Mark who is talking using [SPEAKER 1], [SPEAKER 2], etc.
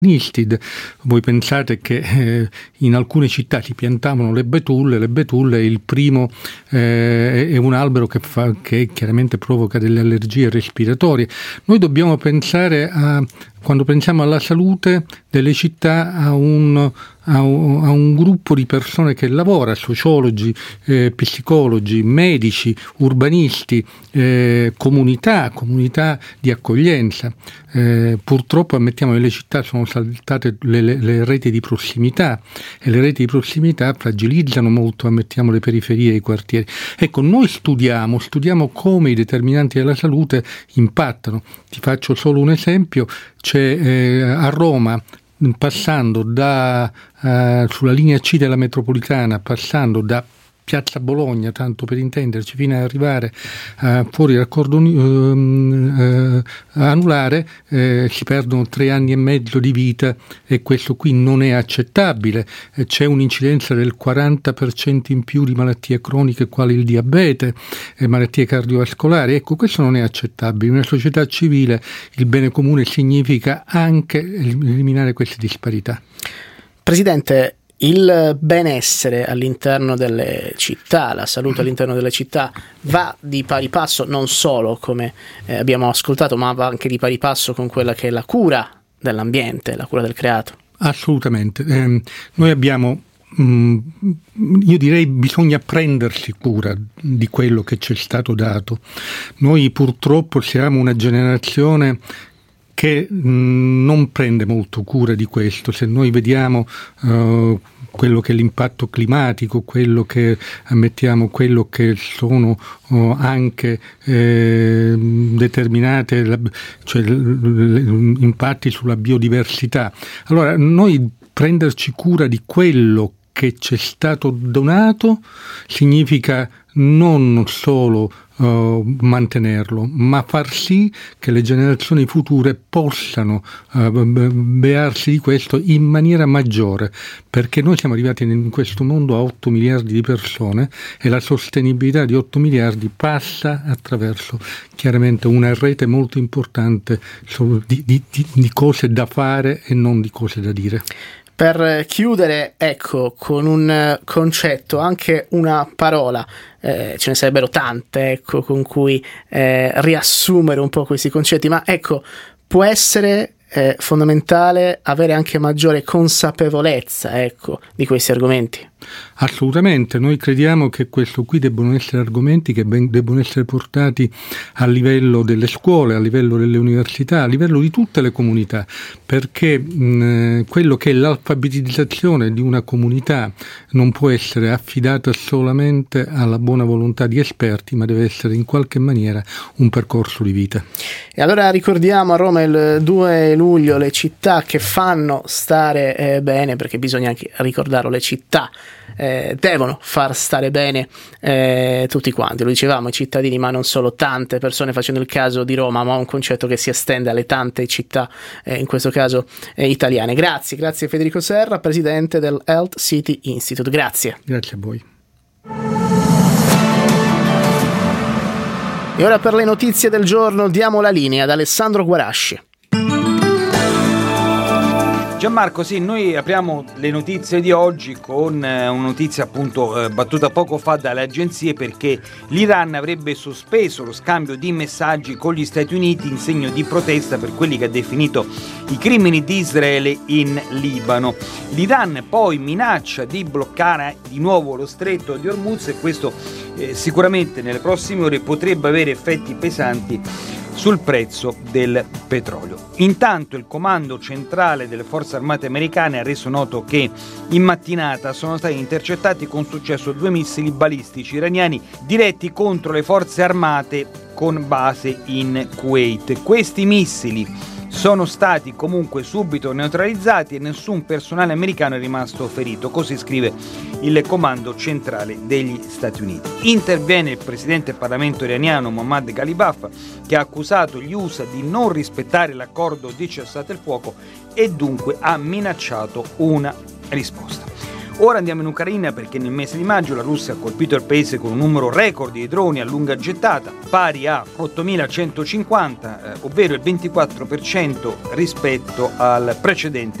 [SPEAKER 1] Voi pensate che in alcune città si piantavano le betulle è il primo, è un albero che chiaramente provoca delle allergie respiratorie. Noi dobbiamo pensare quando pensiamo alla salute delle città, a un gruppo di persone che lavora, sociologi, psicologi, medici, urbanisti, comunità di accoglienza. Purtroppo, ammettiamo, nelle città sono saltate le reti di prossimità, e le reti di prossimità fragilizzano molto, ammettiamo, le periferie e i quartieri. Ecco, noi studiamo come i determinanti della salute impattano. Ti faccio solo un esempio: c'è a Roma, passando sulla linea C della metropolitana, passando da Piazza Bologna, tanto per intenderci, fino ad arrivare fuori dal cordone anulare, si perdono 3 anni e mezzo di vita, e questo qui non è accettabile. C'è un'incidenza del 40% in più di malattie croniche quali il diabete e malattie cardiovascolari. Ecco, questo non è accettabile. In una società civile il bene comune significa anche eliminare queste disparità.
[SPEAKER 2] Presidente, il benessere all'interno delle città, la salute all'interno delle città va di pari passo, non solo come abbiamo ascoltato, ma va anche di pari passo con quella che è la cura dell'ambiente, la cura del creato.
[SPEAKER 1] Assolutamente. Noi abbiamo, io direi, bisogna prendersi cura di quello che ci è stato dato. Noi purtroppo siamo una generazione che non prende molto cura di questo. Se noi vediamo quello che è l'impatto climatico, quello che ammettiamo, quello che sono anche determinate, cioè impatti sulla biodiversità. Allora, noi prenderci cura di quello che ci è stato donato significa non solo mantenerlo, ma far sì che le generazioni future possano bearsi di questo in maniera maggiore, perché noi siamo arrivati in questo mondo a 8 miliardi di persone, e la sostenibilità di 8 miliardi passa attraverso chiaramente una rete molto importante di cose da fare e non di cose da dire.
[SPEAKER 2] Per chiudere, ecco, con un concetto, anche una parola, ce ne sarebbero tante, ecco, con cui riassumere un po' questi concetti, ma ecco, può essere fondamentale avere anche maggiore consapevolezza, ecco, di questi argomenti.
[SPEAKER 1] Assolutamente, noi crediamo che questo qui debbano essere argomenti che debbono essere portati a livello delle scuole, a livello delle università, a livello di tutte le comunità, perché quello che è l'alfabetizzazione di una comunità non può essere affidata solamente alla buona volontà di esperti, ma deve essere in qualche maniera un percorso di vita.
[SPEAKER 2] E allora ricordiamo a Roma il 2 luglio le città che fanno stare bene, perché bisogna anche ricordarlo, le città devono far stare bene tutti quanti, lo dicevamo, i cittadini, ma non solo, tante persone, facendo il caso di Roma, ma un concetto che si estende alle tante città, in questo caso italiane. Grazie Federico Serra, presidente del Health City Institute. Grazie
[SPEAKER 1] a voi.
[SPEAKER 2] E ora, per le notizie del giorno, diamo la linea ad Alessandro Guarasci.
[SPEAKER 3] Gianmarco, sì, noi apriamo le notizie di oggi con una notizia appunto battuta poco fa dalle agenzie, perché l'Iran avrebbe sospeso lo scambio di messaggi con gli Stati Uniti in segno di protesta per quelli che ha definito i crimini di Israele in Libano. L'Iran poi minaccia di bloccare di nuovo lo stretto di Hormuz, e questo sicuramente nelle prossime ore potrebbe avere effetti pesanti sul prezzo del petrolio. Intanto il comando centrale delle forze armate americane ha reso noto che in mattinata sono stati intercettati con successo 2 missili balistici iraniani diretti contro le forze armate con base in Kuwait. Questi missili sono stati comunque subito neutralizzati e nessun personale americano è rimasto ferito, così scrive il comando centrale degli Stati Uniti. Interviene il presidente del Parlamento iraniano Mohammad Ghalibaf, che ha accusato gli USA di non rispettare l'accordo di cessate il fuoco e dunque ha minacciato una risposta. Ora andiamo in Ucraina perché nel mese di maggio la Russia ha colpito il paese con un numero record di droni a lunga gettata, pari a 8.150, ovvero il 24% rispetto al precedente